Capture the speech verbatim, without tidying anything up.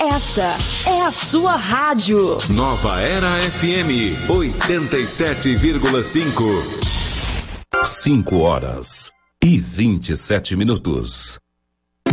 Essa é a sua rádio. Nova Era F M oitenta e sete vírgula cinco. Cinco horas e vinte e sete minutos.